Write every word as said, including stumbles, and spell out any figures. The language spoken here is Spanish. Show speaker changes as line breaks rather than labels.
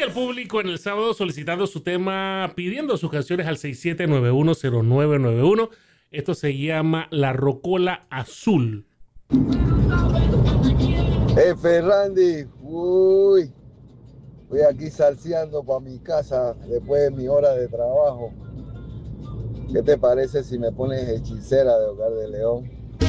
el público en el sábado solicitando su tema, pidiendo sus canciones al seis siete nueve uno cero nueve nueve uno. Esto se llama La Rocola Azul.
Eh, Ferrandi, uy, voy aquí salseando para mi casa después de mi hora de trabajo. ¿Qué te parece si me pones Hechicera de Hogar de León?